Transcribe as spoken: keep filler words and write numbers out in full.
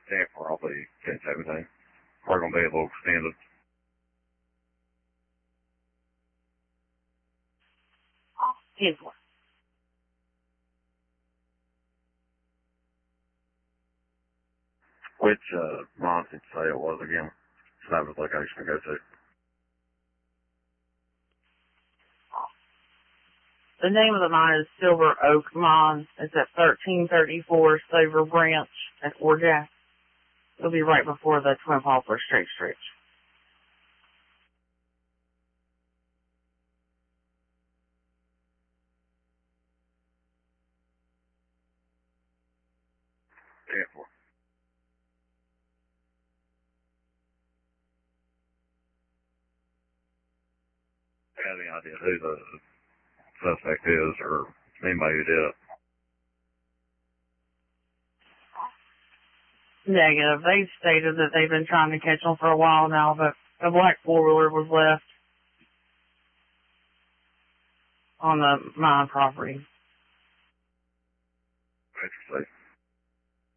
ten four, I'll be ten seventeen. We're going to be a little extended. ten four. Which, uh, mine did you say it was again? So that was the location to go to. The name of the mine is Silver Oak Mine. It's at thirteen thirty-four Silver Branch at Fort Jack. It'll be right before the Twin Poplar Straight Stretch. ten four. Have any idea who the suspect is or anybody who did it? Negative. They've stated that they've been trying to catch them for a while now, but a black four-wheeler was left on the mine property. Interesting.